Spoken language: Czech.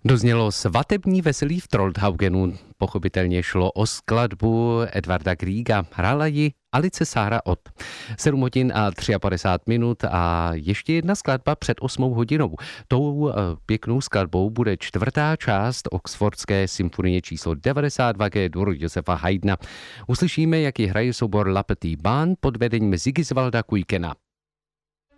Doznělo svatební veselí v Troldhaugenu. Pochopitelně šlo o skladbu Edvarda Griega. Hrála ji Alice Sára Ott. 7 hodin a 53 minut a ještě jedna skladba před 8 hodinou. Tou pěknou skladbou bude čtvrtá část Oxfordské symfonie číslo 92 G-dur Josefa Haydna. Uslyšíme, jak ji hraje soubor La Petite Bande pod vedením Sigisvalda Kuikena.